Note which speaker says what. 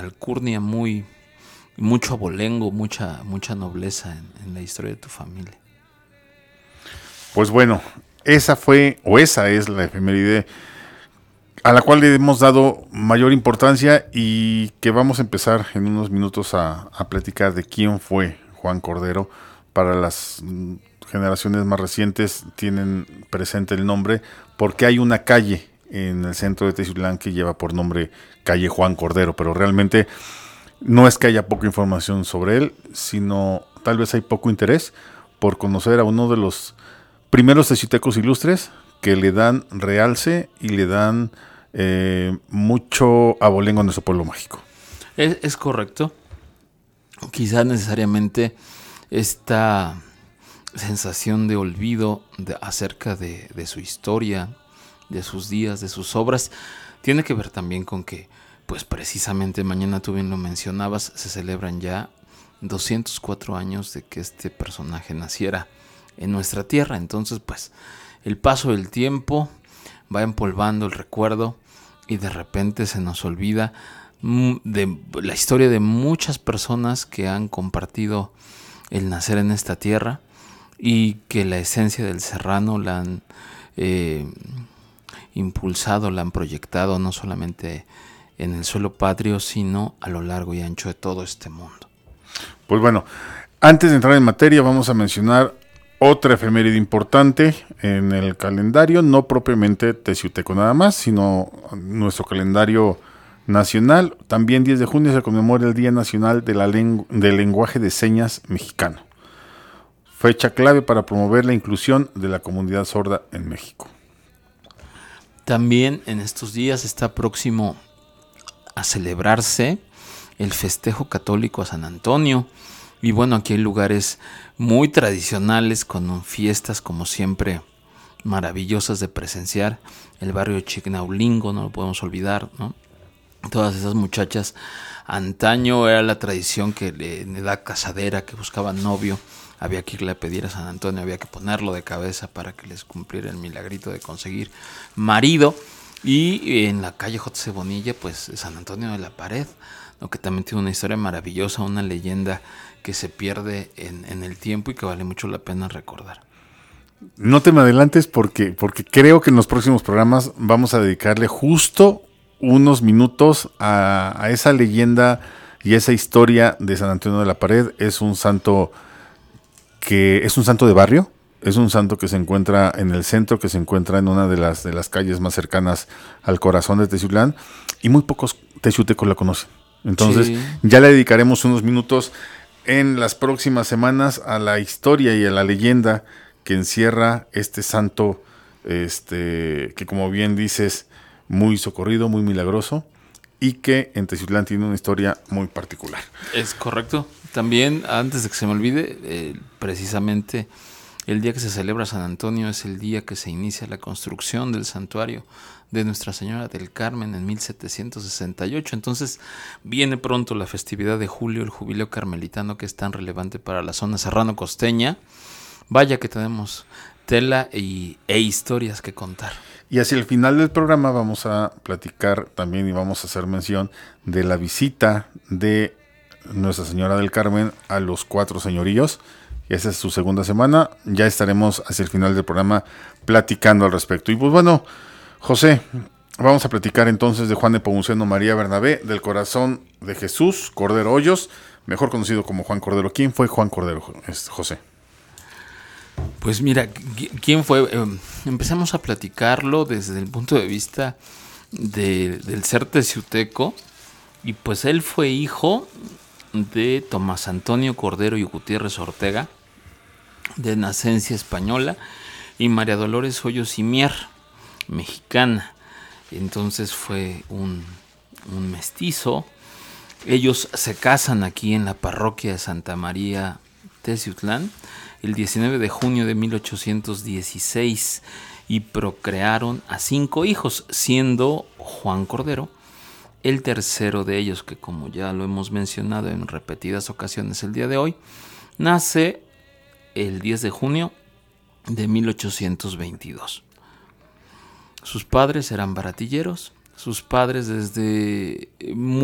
Speaker 1: alcurnia, mucho abolengo, mucha nobleza en la historia de tu familia.
Speaker 2: Pues bueno, esa es la efeméride a la cual le hemos dado mayor importancia y que vamos a empezar en unos minutos a platicar de quién fue Juan Cordero. Para las generaciones más recientes tienen presente el nombre porque hay una calle en el centro de Teciutlán que lleva por nombre calle Juan Cordero, pero realmente no es que haya poca información sobre él, sino tal vez hay poco interés por conocer a uno de los primeros teciutecos ilustres que le dan realce y le dan mucho abolengo a nuestro pueblo mágico.
Speaker 1: Es correcto. Quizás necesariamente esta sensación de olvido acerca de su historia, de sus días, de sus obras, tiene que ver también con que, pues precisamente mañana, tú bien lo mencionabas, se celebran ya 204 años de que este personaje naciera en nuestra tierra. Entonces, pues, el paso del tiempo va empolvando el recuerdo y de repente se nos olvida de la historia de muchas personas que han compartido el nacer en esta tierra y que la esencia del serrano la han impulsado, la han proyectado no solamente en el suelo patrio, sino a lo largo y ancho de todo este mundo.
Speaker 2: Pues bueno, antes de entrar en materia vamos a mencionar otra efeméride importante en el calendario, no propiamente teciuteco nada más, sino nuestro calendario nacional. También 10 de junio se conmemora el Día Nacional del Lenguaje de Señas Mexicano. Fecha clave para promover la inclusión de la comunidad sorda en México.
Speaker 1: También en estos días está próximo a celebrarse el festejo católico a San Antonio. Y bueno, aquí hay lugares muy tradicionales con fiestas como siempre maravillosas de presenciar. El barrio Chignaulingo, no lo podemos olvidar, ¿no? Todas esas muchachas, antaño era la tradición que en edad casadera, que buscaban novio, había que irle a pedir a San Antonio, había que ponerlo de cabeza para que les cumpliera el milagrito de conseguir marido. Y en la calle J.C. Bonilla, pues San Antonio de la Pared, ¿no? Que también tiene una historia maravillosa, una leyenda que se pierde en el tiempo y que vale mucho la pena recordar.
Speaker 2: No te me adelantes porque creo que en los próximos programas vamos a dedicarle justo unos minutos a esa leyenda y esa historia de San Antonio de la Pared. Es un santo de barrio, es un santo que se encuentra en el centro, que se encuentra en una de las calles más cercanas al corazón de Teciutlán, y muy pocos teciutecos la conocen. Entonces, sí, ya le dedicaremos unos minutos en las próximas semanas a la historia y a la leyenda que encierra este santo, que como bien dices, muy socorrido, muy milagroso, y que en Teciutlán tiene una historia muy particular.
Speaker 1: Es correcto. También, antes de que se me olvide, precisamente el día que se celebra San Antonio es el día que se inicia la construcción del santuario de Nuestra Señora del Carmen en 1768. Entonces viene pronto la festividad de julio, el jubileo carmelitano, que es tan relevante para la zona serrano-costeña. Vaya que tenemos tela e historias que contar.
Speaker 2: Y hacia el final del programa vamos a platicar también y vamos a hacer mención de la visita de Nuestra Señora del Carmen a los 4 señoríos. Esa es su segunda semana. Ya estaremos hacia el final del programa platicando al respecto. Y pues bueno, José, vamos a platicar entonces de Juan Nepomuceno María Bernabé, del Corazón de Jesús Cordero Hoyos, mejor conocido como Juan Cordero. ¿Quién fue Juan Cordero, José?
Speaker 1: Pues mira, ¿quién fue? Empezamos a platicarlo desde el punto de vista del ser teciuteco, y pues él fue hijo de Tomás Antonio Cordero y Gutiérrez Ortega, de nacencia española, y María Dolores Hoyos y Mier, mexicana. Entonces fue un mestizo. Ellos se casan aquí en la parroquia de Santa María Teciutlán el 19 de junio de 1816 y procrearon a 5 hijos, siendo Juan Cordero el tercero de ellos, que como ya lo hemos mencionado en repetidas ocasiones el día de hoy, nace el 10 de junio de 1822. Sus padres eran baratilleros, sus padres desde